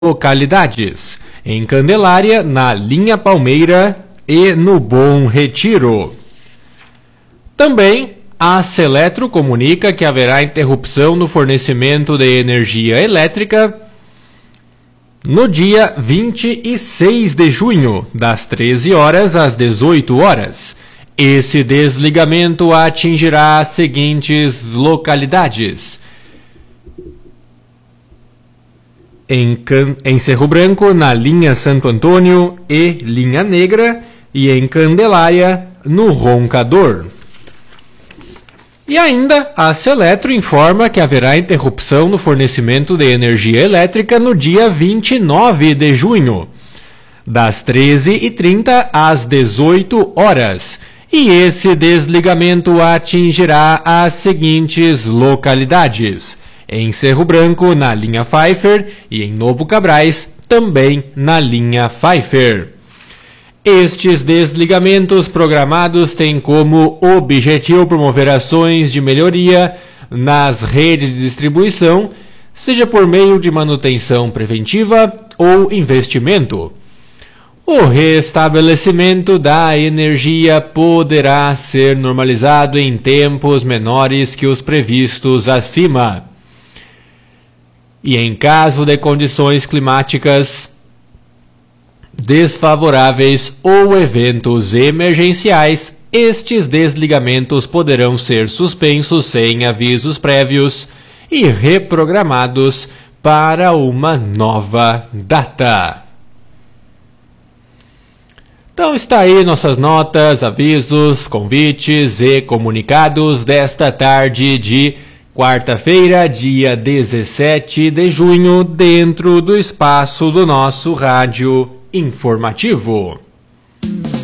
localidades: em Candelária, na Linha Palmeira e no Bom Retiro. Também, a Seletro comunica que haverá interrupção no fornecimento de energia elétrica no dia 26 de junho, das 13 horas às 18 horas. Esse desligamento atingirá as seguintes localidades: em Cerro Branco, na linha Santo Antônio e linha Negra, e em Candelária, no Roncador. E ainda, a Seletro informa que haverá interrupção no fornecimento de energia elétrica no dia 29 de junho, das 13h30 às 18 horas. E esse desligamento atingirá as seguintes localidades: em Cerro Branco, na linha Pfeiffer, e em Novo Cabrais, também na linha Pfeiffer. Estes desligamentos programados têm como objetivo promover ações de melhoria nas redes de distribuição, seja por meio de manutenção preventiva ou investimento. O restabelecimento da energia poderá ser normalizado em tempos menores que os previstos acima. E em caso de condições climáticas desfavoráveis ou eventos emergenciais, estes desligamentos poderão ser suspensos sem avisos prévios e reprogramados para uma nova data. Então está aí nossas notas, avisos, convites e comunicados desta tarde de quarta-feira, dia 17 de junho, dentro do espaço do nosso rádio informativo.